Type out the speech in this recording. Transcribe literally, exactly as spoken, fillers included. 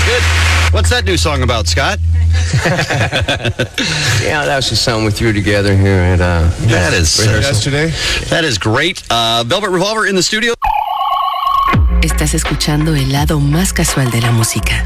Sounds good. What's that new song about, Scott? Yeah, that was just something we threw together here at uh, that is yesterday. That is great. Uh, Velvet Revolver in the studio. Estás escuchando el lado más casual de la música.